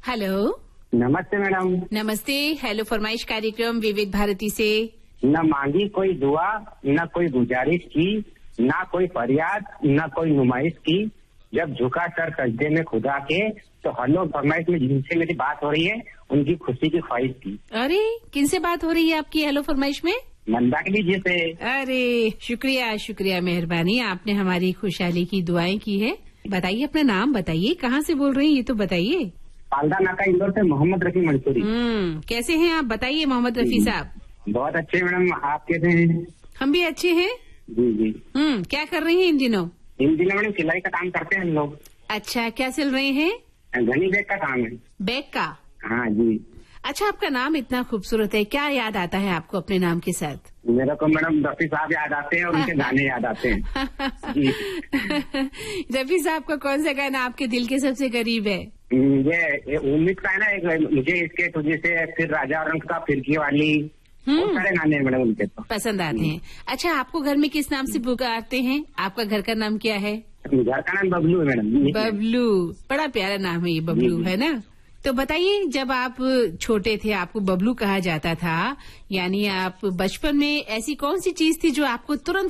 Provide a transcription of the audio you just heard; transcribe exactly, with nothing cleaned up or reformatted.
Hello. नमस्ते madam. नमस्ते। Hello फरमाइश कार्यक्रम विविध भारती से। न मांगी कोई दुआ, न कोई गुजारिश की, न कोई फरियाद, न कोई नुमाइश की, जब झुका सर सजदे में खुदा के, तो हेलो फरमाइश में जिनसे मेरी बात हो रही है उनकी खुशी की ख्वाहिश की। अरे किनसे बात हो रही है आपकी हेलो फरमाइश में? मंदाकिनी जी से। अरे शुक्रिया शुक्रिया, मेहरबानी, आपने हमारी खुशहाली की दुआएं की है। बताइए अपना नाम बताइए, कहाँ से बोल रहे हैं ये तो बताइए। पालदा नाका इंदौर से मोहम्मद रफी मंसूरी। हम्म कैसे हैं आप बताइए मोहम्मद रफी साहब? बहुत अच्छे मैडम, आप कैसे हैं? हम भी अच्छे हैं। जी जी। हम्म क्या कर रहे हैं इन दिनों? इन दिनों मैडम सिलाई का काम करते हैं हम लोग। अच्छा, क्या सिल रहे हैं? घनी बैग का काम है। बैग का? हाँ जी। अच्छा, आपका नाम इतना खूबसूरत है, क्या याद आता है आपको अपने नाम के साथ? मेरे को मैडम रफी साहब याद आते हैं और उनके गाने याद आते हैं। जी। रफी साहब का कौन सा गाना आपके दिल के सबसे करीब है? ये उम्मीद का है ना, एक मुझे इसके तुझे से, फिर राजा और रंग का, फिरकी वाली, बहुत सारे गाने हैं मैडम उनके तो पसंद आते हैं। अच्छा, आपको घर में किस नाम से पुकारते हैं? आपका घर का नाम क्या है? घर का नाम बबलू है मैडम। बबलू, बड़ा प्यारा नाम है ये बबलू, है ना? तो बताइए, जब आप छोटे थे आपको बबलू कहा जाता था, यानी आप बचपन में ऐसी कौन सी चीज थी जो आपको तुरंत